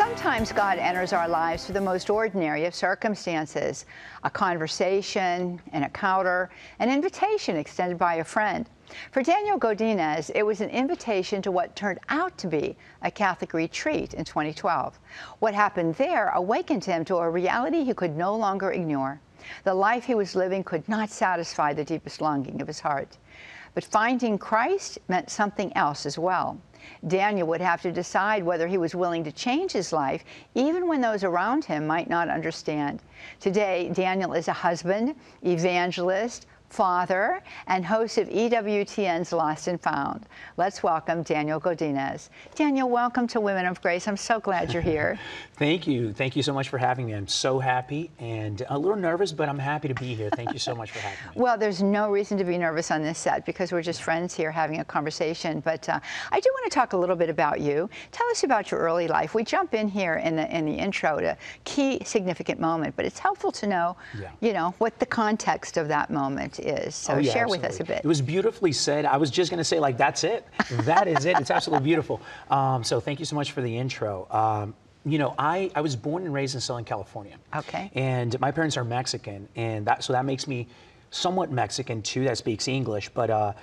Sometimes God enters our lives through the most ordinary of circumstances, a conversation, an encounter, an invitation extended by a friend. For Daniel Godinez, it was an invitation to what turned out to be a Catholic retreat in 2012. What happened there awakened him to a reality he could no longer ignore. The life he was living could not satisfy the deepest longing of his heart. But finding Christ meant something else as well. Daniel would have to decide whether he was willing to change his life, even when those around him might not understand. Today, Daniel is a husband, evangelist, father, and host of EWTN's Lost and Found. Let's welcome Daniel Godinez. Daniel, welcome to Women of Grace. I'm so glad you're here. Thank you. Thank you so much for having me. I'm so happy and a little nervous, but I'm happy to be here. Thank you so much for having me. Well, there's no reason to be nervous on this set because we're just friends here having a conversation. But I do want to talk a little bit about you. Tell us about your early life. We jump in here in the intro to key significant moment, but it's helpful to know, you know, what the context of that moment is. So share with us a bit. It was beautifully said. I was just going to say, like, that's it. That is it. It's absolutely beautiful. So thank you so much for the intro. You know, I was born and raised in Southern California. Okay. And my parents are Mexican, and so that makes me somewhat Mexican too. That speaks English, but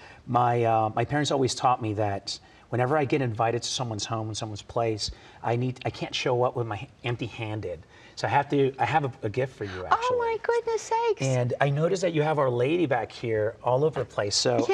my parents always taught me that whenever I get invited to someone's home, someone's place, I can't show up with my empty-handed. So I have a gift for you, actually. Oh my goodness sakes! And I noticed that you have Our Lady back here all over the place. So yes.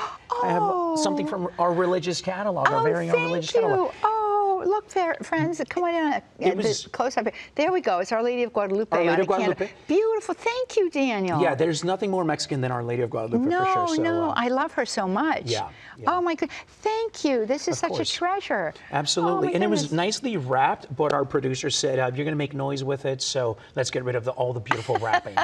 I have something from our religious catalog, our very own religious catalog. Oh, look, friends, come on in close up. There we go. It's Our Lady of Guadalupe. Our Lady of Guadalupe. Beautiful. Thank you, Daniel. Yeah, there's nothing more Mexican than Our Lady of Guadalupe, for sure. So, no, I love her so much. Yeah. Oh my God, thank you. This is such a treasure. Absolutely, and it was nicely wrapped, but our producer said, you're going to make noise with it, so let's get rid of all the beautiful wrapping.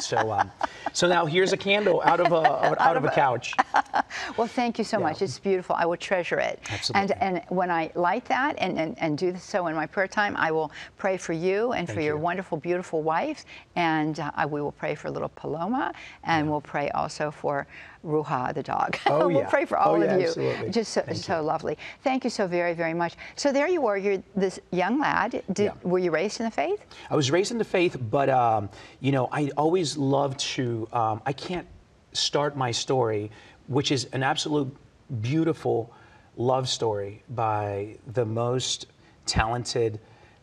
So now here's a candle out of a couch. Well, thank you so much. It's beautiful. I will treasure it. Absolutely. And when I light that and do so in my prayer time, I will pray for you and for your wonderful, beautiful wife, and we will pray for little Paloma, and we'll pray also for Ruha, the dog. Oh, we'll pray for all of you. Absolutely. Just so lovely. Thank you so very, very much. So there you are. You're this young lad. Were you raised in the faith? I was raised in the faith, but you know, I always loved to. I can't start my story, which is an absolute beautiful love story by the most talented,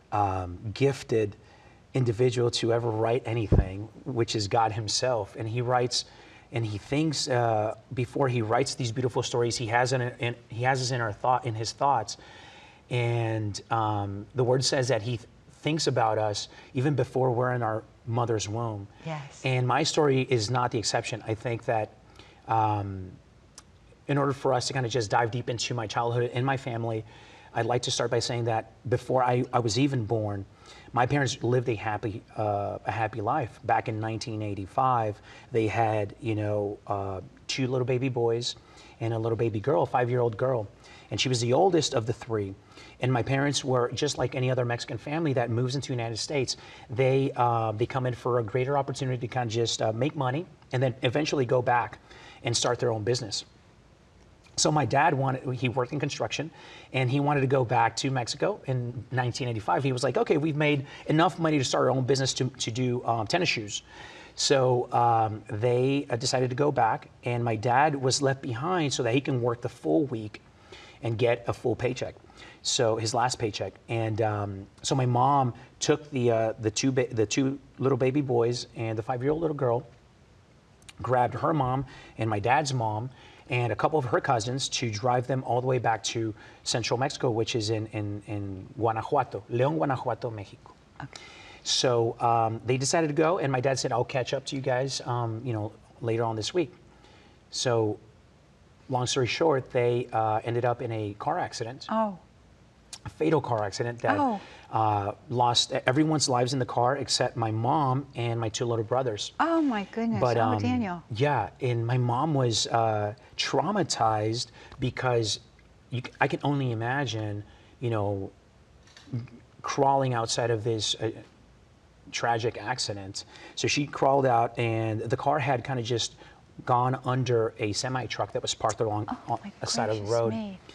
gifted individual to ever write anything, which is God Himself, and He writes. And he thinks before he writes these beautiful stories, he has us in his thoughts, and the Word says that He thinks about us even before we're in our mother's womb. Yes. And my story is not the exception. I think that in order for us to kind of just dive deep into my childhood and my family, I'd like to start by saying that before I was even born, my parents lived a happy life. Back in 1985, they had, you know, 2 little baby boys and a little baby girl, a 5-year-old girl, and she was the oldest of the 3. And my parents were just like any other Mexican family that moves into the United States. They come in for a greater opportunity to kind of just make money and then eventually go back and start their own business. So my dad he worked in construction, and he wanted to go back to Mexico in 1985. He was like, okay, we've made enough money to start our own business to do tennis shoes. So they decided to go back, and my dad was left behind so that he can work the full week and get a full paycheck. So his last paycheck. And so my mom took the two little baby boys and the 5-year-old little girl, grabbed her mom and my dad's mom, and a couple of her cousins to drive them all the way back to central Mexico, which is in Guanajuato, León, Guanajuato, Mexico. Okay. So they decided to go, and my dad said, I'll catch up to you guys, you know, later on this week. So long story short, they ended up in a car accident. Oh. A fatal car accident that lost everyone's lives in the car except my mom and my 2 little brothers. Oh my goodness! But, Daniel. Yeah, and my mom was traumatized because I can only imagine, you know, crawling outside of this tragic accident. So she crawled out, and the car had kind of just gone under a semi truck that was parked along a side of the road.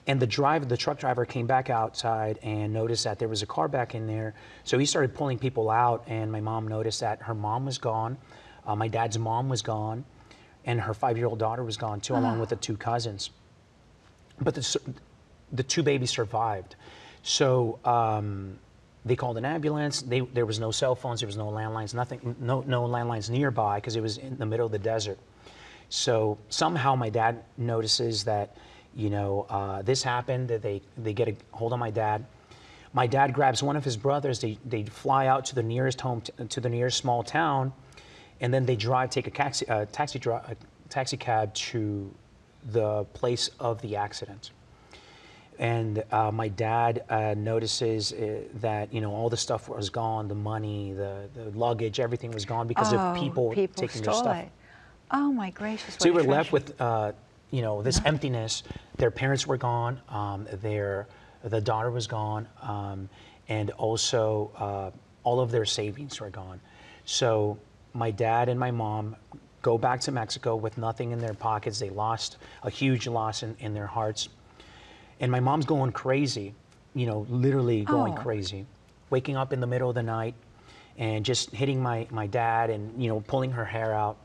And the truck driver came back outside and noticed that there was a car back in there. So he started pulling people out, and my mom noticed that her mom was gone, my dad's mom was gone, and her 5-year-old daughter was gone too, along with the 2 cousins. But the 2 babies survived. So they called an ambulance. There was no cell phones, there was no landlines, nothing, no landlines nearby because it was in the middle of the desert. So somehow my dad notices that, you know, this happened, that they get a hold of my dad. My dad grabs one of his brothers, they fly out to the nearest to the nearest small town, and then they take a taxi cab to the place of the accident. And my dad notices that, you know, all the stuff was gone, the money, the luggage, everything was gone because of people taking their stuff. It. Oh my gracious! So we were left with, you know, this emptiness. Their parents were gone. The daughter was gone, and also all of their savings were gone. So my dad and my mom go back to Mexico with nothing in their pockets. They lost a huge loss in their hearts. And my mom's going crazy, you know, literally going crazy, waking up in the middle of the night and just hitting my dad and, you know, pulling her hair out.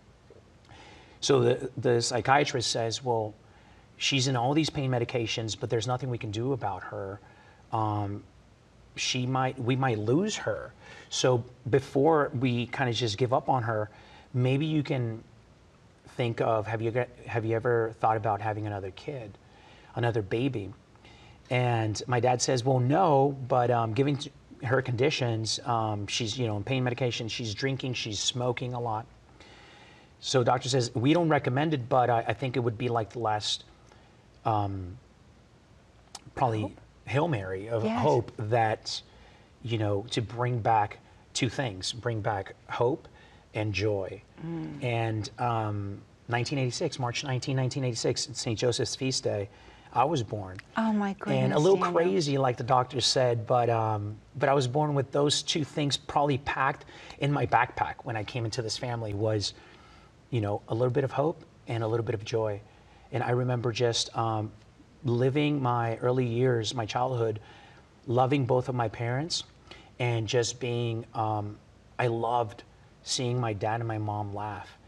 So the psychiatrist says, well, she's in all these pain medications, but there's nothing we can do about her. We might lose her. So before we kind of just give up on her, maybe you can think of, have you ever thought about having another kid, another baby? And my dad says, well, no, but given her conditions, she's, you know, in pain medication, she's drinking, she's smoking a lot. So doctor says, we don't recommend it, but I think it would be like the last, probably Hail Mary of hope that, you know, to bring back 2 things, bring back hope and joy. And 1986, March 19, 1986, St. Joseph's Feast Day, I was born. Oh my goodness, and a little Daniel. crazy, like the doctor said, but I was born with those 2 things probably packed in my backpack when I came into this family was, you know, a little bit of hope and a little bit of joy. And I remember just living my early years, my childhood, loving both of my parents and just being, I loved seeing my dad and my mom laugh.